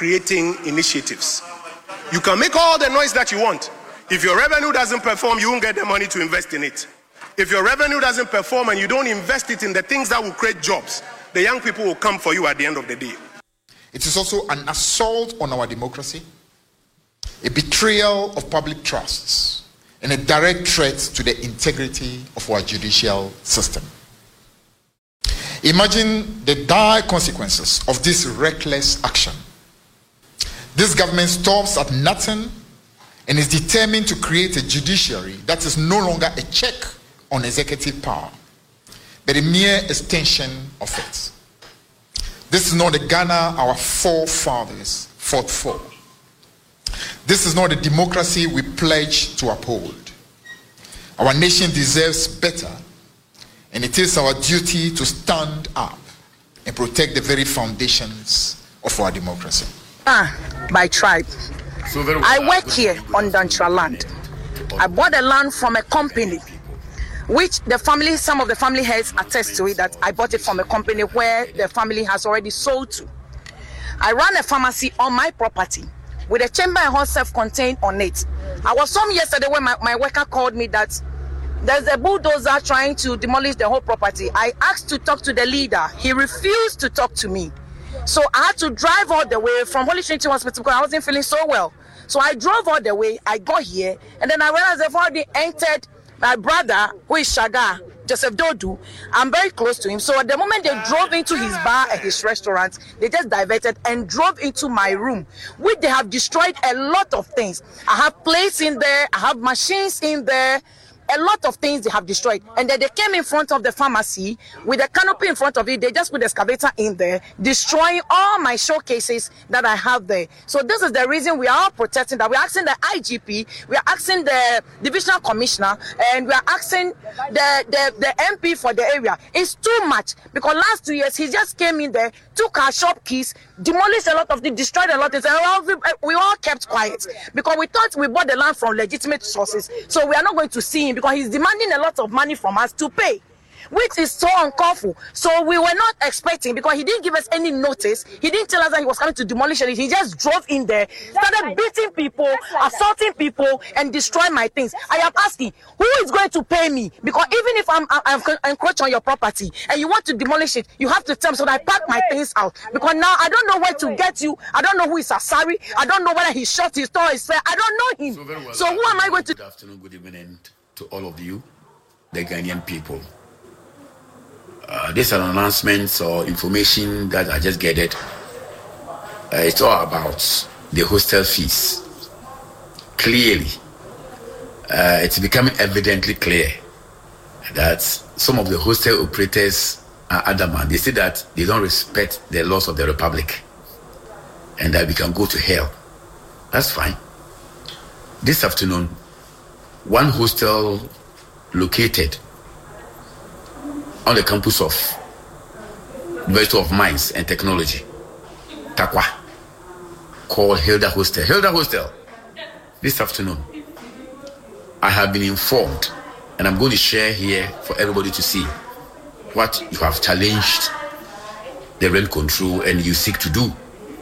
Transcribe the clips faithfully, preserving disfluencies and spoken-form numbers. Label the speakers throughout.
Speaker 1: creating initiatives. You can make all the noise that you want. If your revenue doesn't perform, you won't get the money to invest in it. If your revenue doesn't perform and you don't invest it in the things that will create jobs, the young people will come for you at the end of the day.
Speaker 2: It is also an assault on our democracy, a betrayal of public trusts, and a direct threat to the integrity of our judicial system. Imagine the dire consequences of this reckless action. This government stops at nothing and is determined to create a judiciary that is no longer a check on executive power, but a mere extension of it. This is not the Ghana our forefathers fought for. This is not the democracy we pledge to uphold. Our nation deserves better, and it is our duty to stand up and protect the very foundations of our democracy.
Speaker 3: Ah, by tribe. So well, I work here on Dantra land. I bought the land from a company, which the family, some of the family heads attest to it, that I bought it from a company where the family has already sold to. I run a pharmacy on my property with a chamber and hall self-contained on it. I was home yesterday when my, my worker called me that there's a bulldozer trying to demolish the whole property. I asked to talk to the leader. He refused to talk to me. So I had to drive all the way from Holy Trinity Hospital because I wasn't feeling so well. So I drove all the way. I got here, and then I realized I've already entered my brother, who is Shaga, Joseph Dodu. I'm very close to him. So at the moment they drove into his bar and his restaurant, they just diverted and drove into my room, which they have destroyed a lot of things. I have plates in there. I have machines in there. A lot of things they have destroyed. And then they came in front of the pharmacy with a canopy in front of it. They just put the excavator in there, destroying all my showcases that I have there. So this is the reason we are all protesting that. We're asking the I G P, we are asking the divisional commissioner, and we are asking the, the, the M P for the area. It's too much, because last two years he just came in there, took our shop keys, demolished a lot of things, destroyed a lot of things, and we, we all kept quiet because we thought we bought the land from legitimate sources. So we are not going to see him, because he's demanding a lot of money from us to pay, which is so uncalled for. So we were not expecting, because he didn't give us any notice. He didn't tell us that he was coming to demolish it. He just drove in there, started beating people, assaulting people, and destroying my things. I am asking, who is going to pay me? Because even if I'm, I'm, I'm encroaching on your property and you want to demolish it, you have to tell me so that I pack my things out. Because now I don't know where to get you. I don't know who is Asari. I don't know whether he shot his door, his fair. I don't know him. So, well, so who am I going to...
Speaker 4: Good afternoon, good evening to all of you, the Ghanaian people. Uh, this is an announcement or information that I just gathered. Uh, it's all about the hostel fees. Clearly, uh, it's becoming evidently clear that some of the hostel operators are adamant. They say that they don't respect the laws of the Republic and that we can go to hell. That's fine. This afternoon, one hostel located on the campus of University of Mines and Technology, Takwa, called Hilda Hostel. Hilda Hostel, this afternoon, I have been informed, and I'm going to share here for everybody to see what you have challenged the rent control and you seek to do.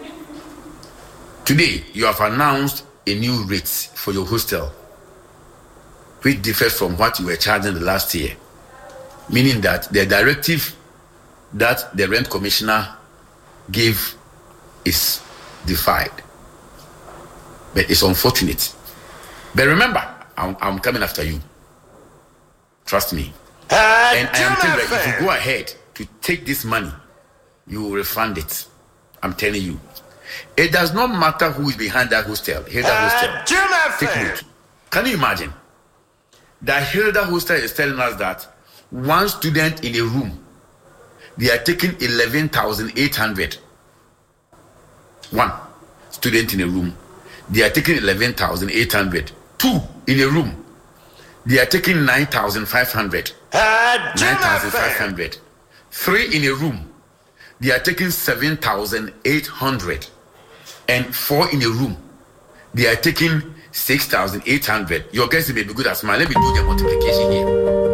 Speaker 4: Today, you have announced a new rate for your hostel, which differs from what you were charging the last year, meaning that the directive that the rent commissioner gave is defied. But it's unfortunate. But remember, I'm, I'm coming after you. Trust me. Uh, and I am telling you that if you go ahead to take this money, you will refund it. I'm telling you. It does not matter who is behind that hostel. Hilda uh, Hostel. Take note. Can you imagine? That Hilda Hostel is telling us that one student in a room, they are taking eleven thousand eight hundred. One student in a room, they are taking eleven thousand eight hundred. Two in a room, they are taking nine thousand five hundred. Uh, nine thousand five hundred. Three in a room, they are taking seven thousand eight hundred. And four in a room, they are taking six thousand eight hundred. Your guess may be good as mine. Let me do the multiplication here.